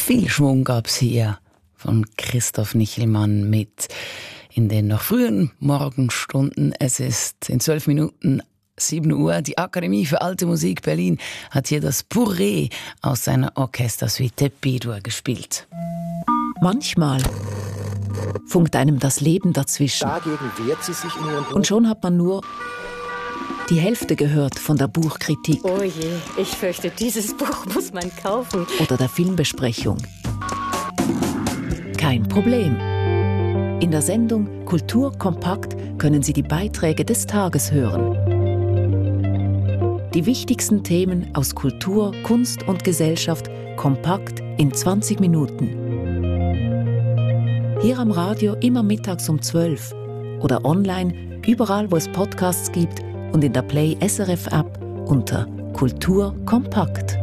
Viel Schwung gab's hier von Christoph Nichelmann mit in den noch frühen Morgenstunden. Es ist in 12 Minuten 7 Uhr. Die Akademie für Alte Musik Berlin hat hier das Purée aus seiner Orchestersuite B-Dur gespielt. Manchmal funkt einem das Leben dazwischen. Dagegen wehrt sie sich in ihrem Buch. Und schon hat man nur die Hälfte gehört von der Buchkritik. Oh je, ich fürchte, dieses Buch muss man kaufen. Oder der Filmbesprechung. Kein Problem. In der Sendung Kultur kompakt können Sie die Beiträge des Tages hören. Die wichtigsten Themen aus Kultur, Kunst und Gesellschaft kompakt in 20 Minuten. Hier am Radio immer mittags um 12 oder online, überall wo es Podcasts gibt und in der Play SRF App unter Kultur kompakt.